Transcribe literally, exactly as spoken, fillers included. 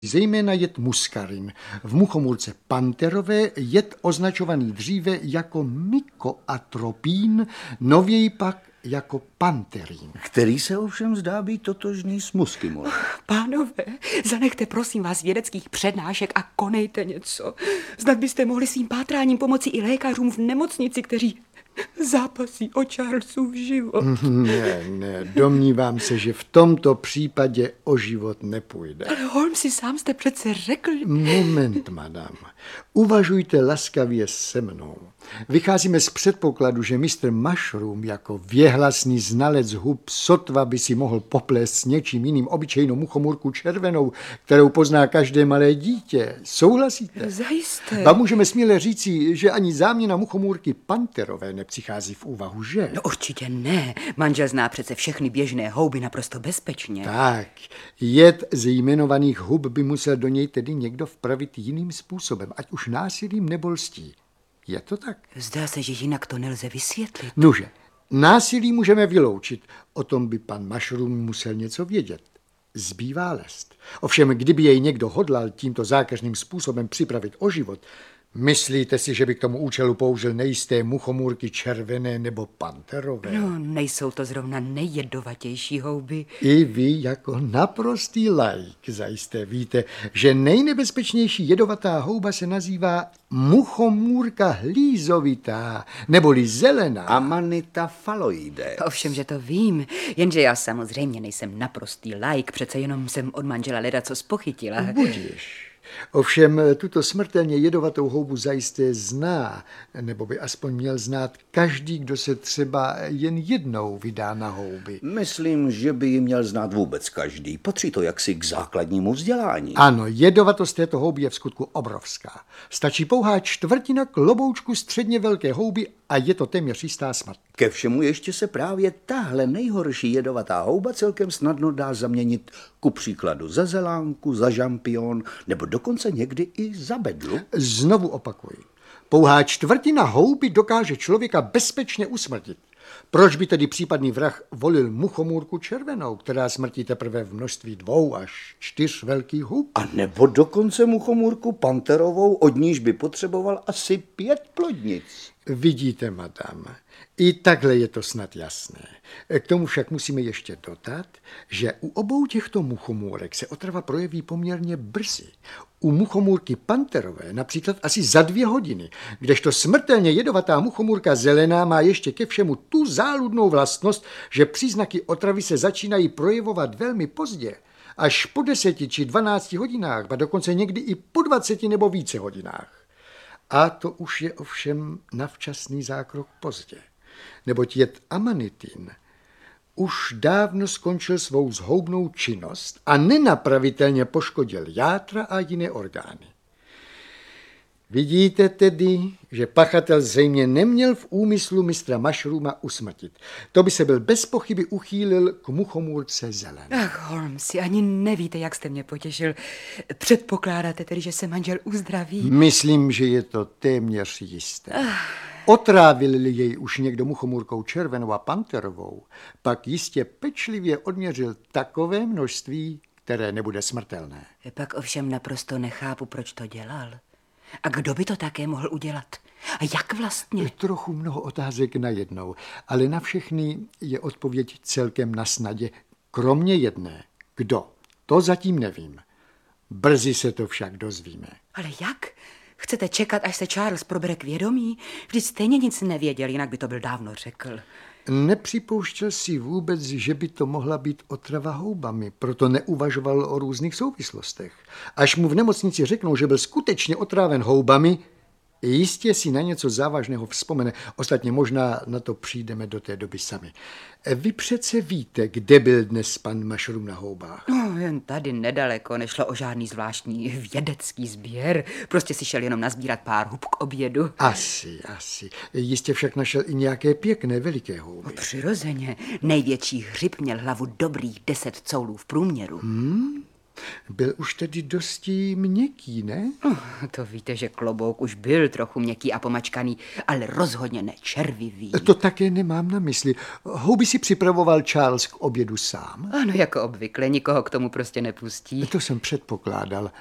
zejména jed muskarin. V muchomůrce panterové jed označovaný dříve jako mykoatropín, nověji pak jako panterín. Který se ovšem zdá být totožný s muskimolem. Pánové, zanechte prosím vás vědeckých přednášek a konejte něco. Snad byste mohli svým pátráním pomoci i lékařům v nemocnici, kteří zápasí o Charlesův život. Ne, ne, domnívám se, že v tomto případě o život nepůjde. Ale Holmesi, sám jste přece řekl... Moment, madam. Uvažujte laskavě se mnou. Vycházíme z předpokladu, že mistr Mushroom jako věhlasný znalec hub sotva by si mohl poplést s něčím jiným obyčejnou muchomůrku červenou, kterou pozná každé malé dítě. Souhlasíte? Zajisté. A můžeme směle říci, že ani záměna muchomůrky panterové nepřichází v úvahu, že? No určitě ne. Manžel zná přece všechny běžné houby naprosto bezpečně. Tak, jed z jmenovaných hub by musel do něj tedy někdo vpravit jiným způsobem, ať už násilím nebo lstí. Je to tak? Zdá se, že jinak to nelze vysvětlit. Nuže, násilí můžeme vyloučit. O tom by pan Mushroom musel něco vědět. Zbývá lest. Ovšem, kdyby jej někdo hodlal tímto zákeřným způsobem připravit o život, myslíte si, že by k tomu účelu použil nejisté muchomůrky červené nebo panterové? No, nejsou to zrovna nejjedovatější houby. I vy jako naprostý laik zajisté víte, že nejnebezpečnější jedovatá houba se nazývá muchomůrka hlízovitá, neboli zelená. Amanita phalloides. Ovšem, že to vím, jenže já samozřejmě nejsem naprostý laik, přece jenom jsem od manžela ledaco spochytila. Budiš. Ovšem tuto smrtelně jedovatou houbu zajisté zná, nebo by aspoň měl znát každý, kdo se třeba jen jednou vydá na houby. Myslím, že by ji měl znát vůbec každý. Patří to jaksi k základnímu vzdělání. Ano, jedovatost této houby je v skutku obrovská. Stačí pouhá čtvrtina kloboučku středně velké houby a je to téměř jistá smrt. Ke všemu ještě se právě tahle nejhorší jedovatá houba celkem snadno dá zaměnit ku příkladu za zelánku, za žampion nebo dokonce někdy i za bedlu. Znovu opakuji. Pouhá čtvrtina houby dokáže člověka bezpečně usmrtit. Proč by tedy případný vrah volil muchomůrku červenou, která smrtí teprve v množství dvou až čtyř velkých hub? A nebo dokonce muchomůrku panterovou, od níž by potřeboval asi pět plodnic. Vidíte, madam, i takhle je to snad jasné. K tomu však musíme ještě dodat, že u obou těchto muchomůrek se otrava projeví poměrně brzy. U muchomůrky panterové například asi za dvě hodiny, kdežto smrtelně jedovatá muchomůrka zelená má ještě ke všemu tu záludnou vlastnost, že příznaky otravy se začínají projevovat velmi pozdě, až po deseti či dvanácti hodinách, a dokonce někdy i po dvaceti nebo více hodinách. A to už je ovšem na včasný zákrok pozdě, neboť jed amanitin už dávno skončil svou zhoubnou činnost a nenapravitelně poškodil játra a jiné orgány. Vidíte tedy, že pachatel zřejmě neměl v úmyslu mistra Mushrooma usmrtit. To by se byl bez pochyby uchýlil k muchomůrce zelené. Ach, Holmesi, ani nevíte, jak jste mě potěšil. Předpokládáte tedy, že se manžel uzdraví? Myslím, že je to téměř jisté. Otrávil jej už někdo muchomůrkou červenou a panterovou, pak jistě pečlivě odměřil takové množství, které nebude smrtelné. Pak ovšem naprosto nechápu, proč to dělal. A kdo by to také mohl udělat? A jak vlastně? Trochu mnoho otázek najednou, ale na všechny je odpověď celkem na snadě, kromě jedné. Kdo? To zatím nevím. Brzy se to však dozvíme. Ale jak? Chcete čekat, až se Charles probere k vědomí? Vždyť stejně nic nevěděl, jinak by to byl dávno řekl. Nepřipouštěl si vůbec, že by to mohla být otrava houbami, proto neuvažoval o různých souvislostech. Až mu v nemocnici řeknou, že byl skutečně otráven houbami, jistě si na něco závažného vzpomene. Ostatně možná na to přijdeme do té doby sami. Vy přece víte, kde byl dnes pan Mushroom na houbách? No, jen tady nedaleko, nešlo o žádný zvláštní vědecký sběr. Prostě si šel jenom nazbírat pár hub k obědu. Asi, asi. Jistě však našel i nějaké pěkné, veliké houby. No, přirozeně. Největší hřib měl hlavu dobrých deset coulů v průměru. Hmm? Byl už tedy dosti měkký, ne? Oh, to víte, že klobouk už byl trochu měkký a pomačkaný, ale rozhodně ne červivý. To také nemám na mysli. Houby si připravoval Charles k obědu sám? Ano, jako obvykle, nikoho k tomu prostě nepustí. To jsem předpokládal.